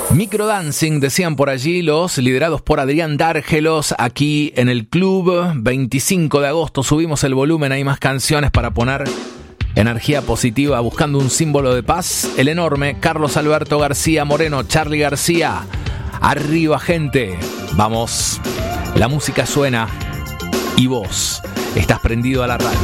Microdancing, decían por allí los liderados por Adrián Dárgelos, aquí en el club. 25 de agosto subimos el volumen, hay más canciones para poner energía positiva, buscando un símbolo de paz. El enorme Carlos Alberto García Moreno, Charly García. Arriba, gente. Vamos, la música suena y vos estás prendido a la radio.